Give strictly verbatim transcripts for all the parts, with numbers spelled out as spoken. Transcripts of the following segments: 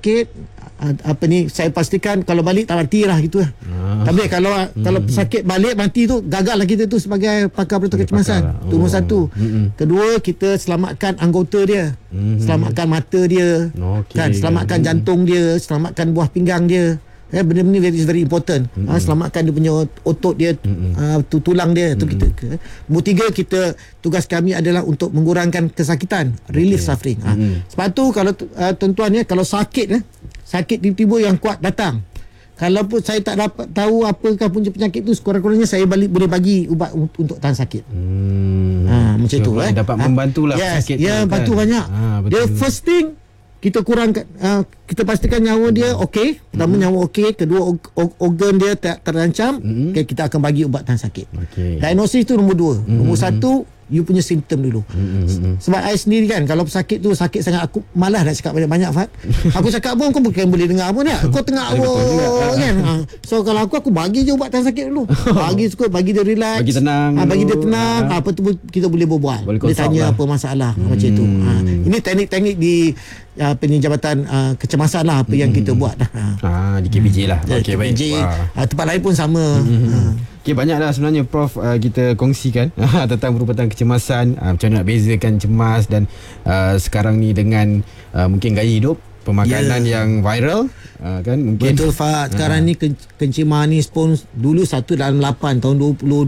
sakit, apa ni, saya pastikan kalau balik tak mati lah gitu lah. Ah. Tapi kalau hmm. kalau sakit balik mati tu, gagal lah kita tu sebagai pakar penentu kecemasan. Itu nombor satu. Hmm. Kedua, kita selamatkan anggota dia, hmm. selamatkan mata dia, okay. kan, selamatkan hmm. jantung dia, selamatkan buah pinggang dia. Eh, benda-benda very, very important. Mm-hmm. Ha, selamatkan dia punya otot dia, mm-hmm. uh, tu, tulang dia. Tu mm-hmm. kita. Nombor tiga, kita tugas kami adalah untuk mengurangkan kesakitan, relief okay. suffering. Ha. Mm-hmm. Sebab tu kalau uh, tuan-tuan ya, kalau sakit eh, sakit tiba-tiba yang kuat datang. Kalau pun saya tak dapat tahu apakah punca penyakit tu, sekurang-kurangnya saya balik boleh bagi ubat untuk tahan sakit. Hmm. Ha, macam so, tu eh. Dapat membantulah yes, sakit ya, tu. bantu Kan? banyak. Ha, dia first thing kita kurangkan, uh, kita pastikan nyawa dia okey. Pertama, mm-hmm. nyawa okey. Kedua, og- organ dia tak terancam. Mm-hmm. Okay, kita akan bagi ubat tahan sakit. Okay. Diagnosis tu nombor dua. Mm-hmm. Nombor satu, you punya simptom dulu. Mm-hmm. Sebab I sendiri kan, kalau sakit tu sakit sangat, aku malas nak cakap banyak-banyak, Fat. Aku cakap pun kau bukan boleh dengar pun ya. Kau tengah awal kan. Ha. So kalau aku, aku bagi je ubat tahan sakit dulu. Bagi suka, bagi dia relax. Bagi tenang. Ha, bagi dia tenang. Ha. Apa tu kita boleh berbual. Boleh dia tanya lah apa masalah. Hmm. Macam itu. Ha. Ini teknik-teknik di apa ni, jabatan uh, kecemasan lah, apa hmm. yang kita buat. Ha. Ah, di K P J lah. Okey, baik. Ha, tempat lain pun sama. Hmm. Ha. Okay, banyaklah sebenarnya Prof uh, kita kongsikan tentang perubatan kecemasan, uh, macam mana nak bezakan cemas dan uh, sekarang ni dengan uh, mungkin gaya hidup, pemakanan yeah. yang viral, uh, kan mungkin. Betul, Fat. Sekarang uh. ni kencing manis pun dulu satu dalam lapan tahun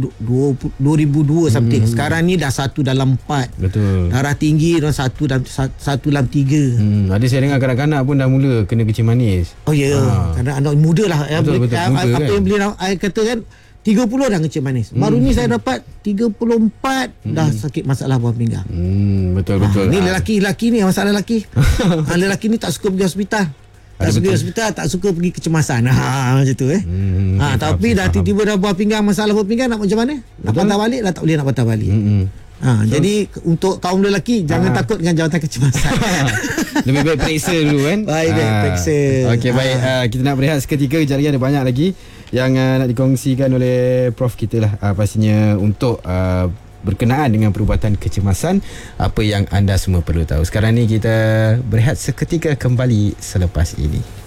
dua ribu dua something. Hmm. Sekarang ni dah satu dalam empat. Betul. Darah tinggi dalam satu dalam satu dalam tiga. Hmm. Ada saya dengar kanak-kanak pun dah mula kena kencing manis. Oh ya, yeah. uh. anak-anak muda lah. Betul, betul, muda, apa kan? yang boleh I kata kan, tiga puluh dah kencing manis. Baru hmm. ni saya dapat tiga puluh empat hmm. dah sakit masalah buah pinggang. Hmm, betul betul. Ha, ni lelaki-lelaki ni masalah lelaki. ha, lelaki ni tak suka pergi hospital. Tak suka pergi hospital, tak suka pergi kecemasan. Ha, macam tu eh. Hmm, ha, tapi dah tiba-tiba dah buah pinggang, masalah buah pinggang, nak macam mana? Nak betul? Patah balik dah tak boleh nak patah balik. Hmm. Ha, so, jadi untuk kaum lelaki jangan ha. takut dengan jawatan kecemasan. Lebih baik periksa dulu kan. Baik, baik ha. periksa. Okey, baik. Ha. Uh, kita nak berehat seketika. Kejap lagi ada banyak lagi yang uh, nak dikongsikan oleh Prof kita lah, uh, pastinya untuk uh, berkenaan dengan perubatan kecemasan, apa yang anda semua perlu tahu. Sekarang ni kita berehat seketika, kembali selepas ini.